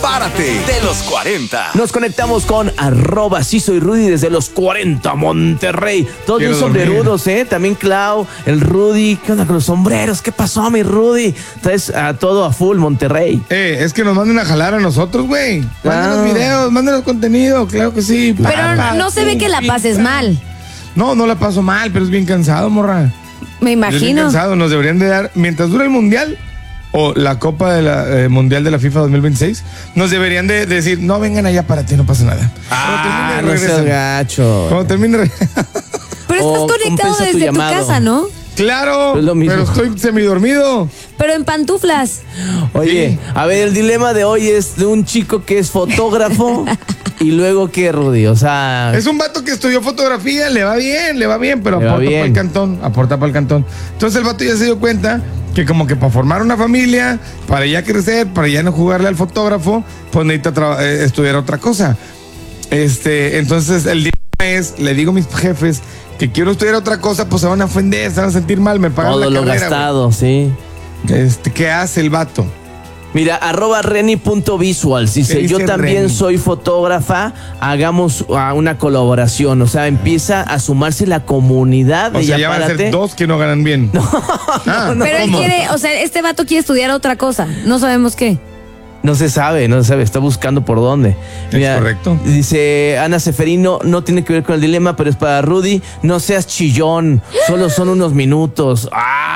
Párate de los 40. Nos conectamos con @sí soy Rudy desde los 40, Monterrey. Todos bien sombrerudos, También Clau, el Rudy. ¿Qué onda con los sombreros? ¿Qué pasó, mi Rudy? Entonces, todo a full, Monterrey. Es que nos manden a jalar a nosotros, güey. Mándenos videos, mándenos contenido, claro que sí. Pero no se ve que la pases mal. No la paso mal, pero es bien cansado, morra. Me imagino. Es bien cansado, nos deberían de dar, mientras dura el Mundial o la Copa de la Mundial de la FIFA 2026, nos deberían de decir, no, vengan allá para ti, no pasa nada. No seas gacho. Cuando termine Pero estás conectado desde tu casa, ¿no? Claro, Es lo mismo. pero estoy semidormido. Pero en pantuflas. Oye, Sí. a ver, el dilema de hoy es de un chico que es fotógrafo y luego ¿qué, Rudy? O sea... Es un vato que estudió fotografía, le va bien, pero Le va aporta bien. para el cantón. Entonces el vato ya se dio cuenta que como que para formar una familia, para ya crecer, para ya no jugarle al fotógrafo, pues necesita estudiar otra cosa. Entonces el dilema es, le digo a mis jefes que quiero estudiar otra cosa, pues se van a ofender, se van a sentir mal, me pagan Todo la lo carrera, gastado, sí. güey. ¿Qué hace el vato? Mira, @reni.visuals dice, ¿Qué dice yo también Reni? soy fotógrafa, hagamos una colaboración. O sea, empieza a sumarse la comunidad de O sea, Ya ya van a Párate. ser dos que no ganan bien. Pero él quiere, o sea, este vato quiere estudiar otra cosa. No sabemos qué. No se sabe, está buscando por dónde. Es correcto. Dice Ana Seferino, no tiene que ver con el dilema, pero es para Rudy, no seas chillón, solo son unos minutos.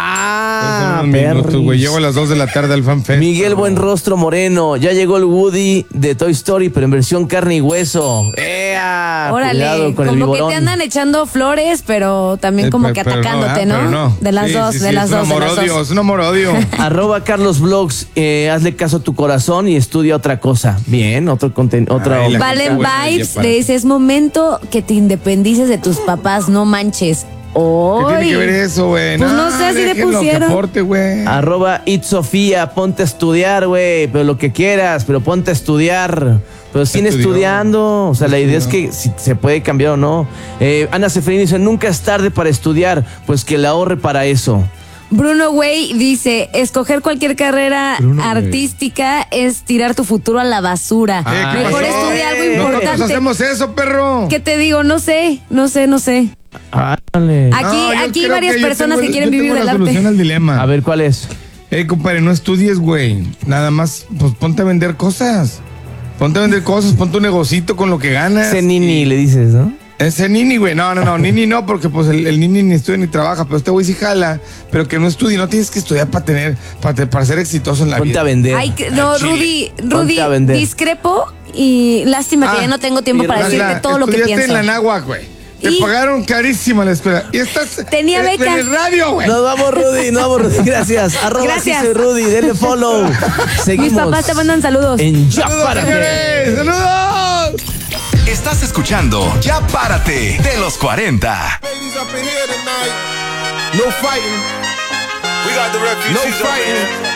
Son unos minutos, güey. Llego a las 2 de la tarde al FanFest. Miguel Buenrostro Moreno, ya llegó el Woody de Toy Story, pero en versión carne y hueso. ¡Ea! Órale, Cuidado con el como que vigorón. te andan echando flores, pero también como que Pero atacándote, pero ¿no? De las dos, de las dos, de las dos. Es un amor-odio. @Carlos Vlogs, hazle caso a tu corazón y estudia otra cosa. Bien, otro contenido. Ay, la Valen gente buena, Vibes ya le dice, es momento que te independices de tus papás, no manches. ¿Qué tiene que ver eso, güey? Pues no sé, así le déjenlo que pusieron. aporte, güey. @itsofía, ponte a estudiar, güey, pero lo que quieras, pero ponte a estudiar. Pero siguen Estudió. estudiando. O sea, la idea es que si se puede cambiar o no. Ana Seferino dice, nunca es tarde para estudiar, pues que la ahorre para eso. Bruno Way dice, escoger cualquier carrera Bruno, güey. artística es tirar tu futuro a la basura. ¿Qué Mejor pasó? estudia algo Nosotros importante. hacemos eso, perro. ¿Qué te digo? No sé. Ándale. Aquí No, yo hay creo varias que yo personas tengo- que quieren yo vivir tengo del la solución arte. al dilema. A ver, ¿cuál es? Compadre, no estudies, güey. Nada más, pues ponte a vender cosas. Ponte un negocito con lo que ganas. Ese nini, le dices, ¿no? Ese nini, güey. No, nini no, porque pues el nini ni estudia ni trabaja, pero este güey sí jala, pero que no estudie, no tienes que estudiar para ser exitoso en la Ponte vida. a vender. Ay, no, Rudy, Ponte a vender. discrepo y lástima que ya no tengo tiempo para decirte todo lo que Estudiaste pienso. en la náhuac, güey. Te Y- pagaron carísima la escuela. Y estás Tenía en beca. el radio, güey. Nos vamos, Rudy, Gracias. Gracias. Sí soy Rudy, denle follow. Seguimos. Mis papás te mandan saludos. En Ya ¡Saludos, Párate. señores! ¡Saludos! Estás escuchando Ya Párate de los 40. Ladies up in here tonight. No fighting. We got the refugees. No fighting.